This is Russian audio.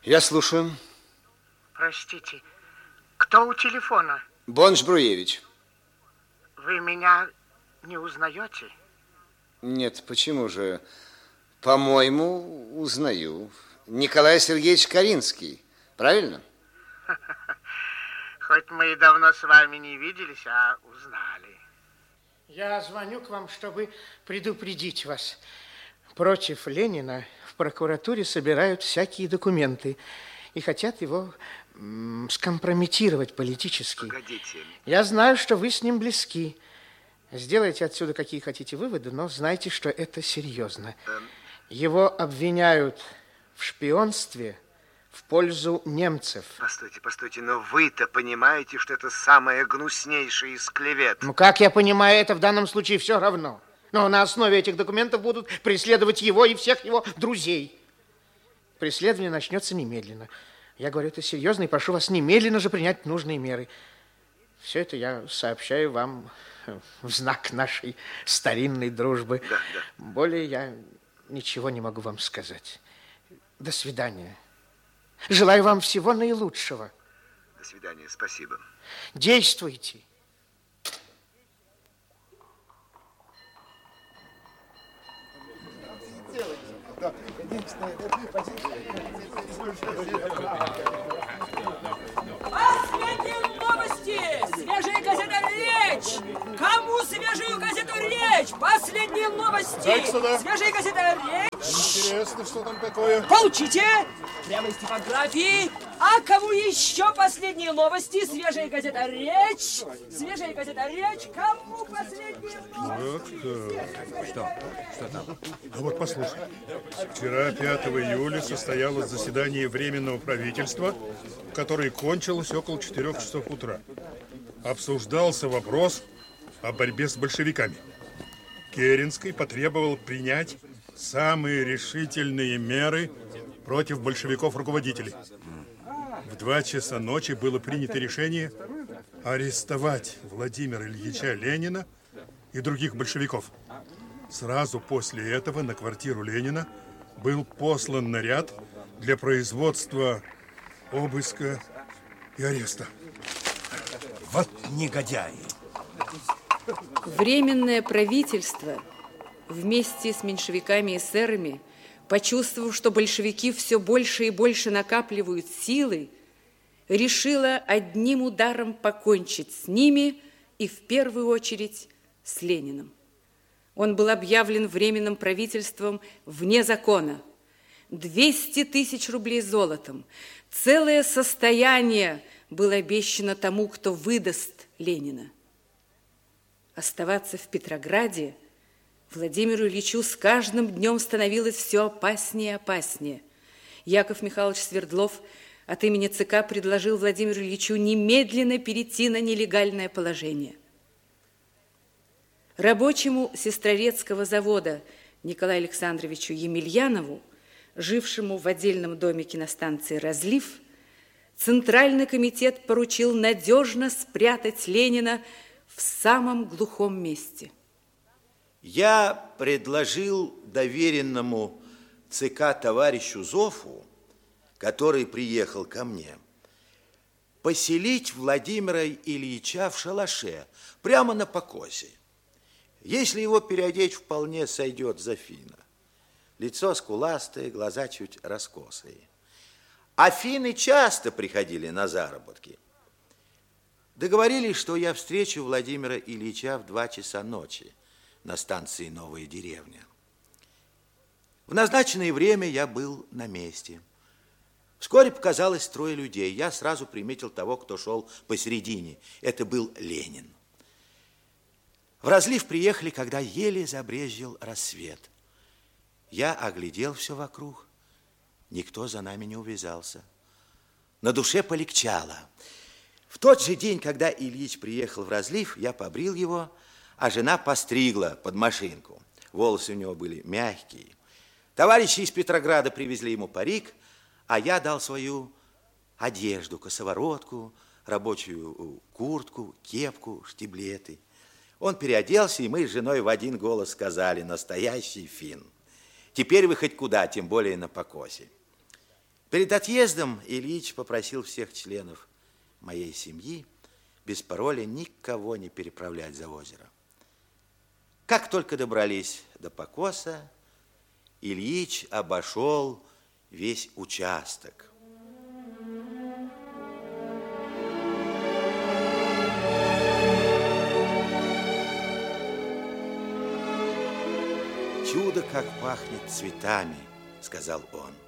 Я слушаю. Простите, кто у телефона? Бонж Бруевич. Вы меня не узнаете? Нет, почему же? По-моему, узнаю. Николай Сергеевич Каринский, правильно? Хоть мы и давно с вами не виделись, а узнали. Я звоню к вам, чтобы предупредить вас. Против Ленина в прокуратуре собирают всякие документы и хотят его скомпрометировать политически. Погодите. Я знаю, что вы с ним близки. Сделайте отсюда какие хотите выводы, но знайте, что это серьезно. Его обвиняют в шпионстве в пользу немцев. Постойте, но вы-то понимаете, что это самое гнуснейшее из клевет. Ну, как я понимаю, это в данном случае все равно. Но на основе этих документов будут преследовать его и всех его друзей. Преследование начнется немедленно. Я говорю, это серьезно, и прошу вас немедленно же принять нужные меры. Все это я сообщаю вам в знак нашей старинной дружбы. Да. Более я ничего не могу вам сказать. До свидания. Желаю вам всего наилучшего. До свидания, спасибо. Действуйте. Последние новости! Свежая газета «Речь»! Кому свежую газету «Речь»? Последние новости! Дайте сюда. Свежая газета «Речь». Интересно, что там такое? Получите! Прямо из типографии. А кому еще последние новости? Свежая газета «Речь». Свежая газета «Речь». Кому последние новости? Что там? А вот послушай. Вчера, 5 июля, состоялось заседание Временного правительства, которое кончилось около 4 часов утра. Обсуждался вопрос о борьбе с большевиками. Керенский потребовал принять самые решительные меры против большевиков-руководителей. В 2 часа ночи было принято решение арестовать Владимира Ильича Ленина и других большевиков. Сразу после этого на квартиру Ленина был послан наряд для производства обыска и ареста. Вот негодяи. Временное правительство вместе с меньшевиками и эсерами, почувствовав, что большевики все больше и больше накапливают силы, решило одним ударом покончить с ними и в первую очередь с Лениным. Он был объявлен Временным правительством вне закона. 200 тысяч рублей золотом, целое состояние было обещано тому, кто выдаст Ленина. Оставаться в Петрограде Владимиру Ильичу с каждым днем становилось все опаснее и опаснее. Яков Михайлович Свердлов от имени ЦК предложил Владимиру Ильичу немедленно перейти на нелегальное положение. Рабочему Сестрорецкого завода Николаю Александровичу Емельянову, жившему в отдельном доме киностанции «Разлив», Центральный комитет поручил надежно спрятать Ленина в самом глухом месте. Я предложил доверенному ЦК товарищу Зофу, который приехал ко мне, поселить Владимира Ильича в шалаше, прямо на покосе. Если его переодеть, вполне сойдет за финна. Лицо скуластое, глаза чуть раскосые. А финны часто приходили на заработки. Договорились, что я встречу Владимира Ильича в 2 часа ночи на станции Новая деревня. В назначенное время я был на месте. Вскоре показалось 3 людей. Я сразу приметил того, кто шел посередине. Это был Ленин. В Разлив приехали, когда еле забрезжил рассвет. Я оглядел все вокруг. Никто за нами не увязался. На душе полегчало. В тот же день, когда Ильич приехал в Разлив, я побрил его, а жена постригла под машинку. Волосы у него были мягкие. Товарищи из Петрограда привезли ему парик, а я дал свою одежду, косоворотку, рабочую куртку, кепку, штиблеты. Он переоделся, и мы с женой в один голос сказали: настоящий финн. Теперь вы хоть куда, тем более на покосе. Перед отъездом Ильич попросил всех членов моей семьи без пароля никого не переправлять за озеро. Как только добрались до покоса, Ильич обошел весь участок. «Чудо, как пахнет цветами», — сказал он.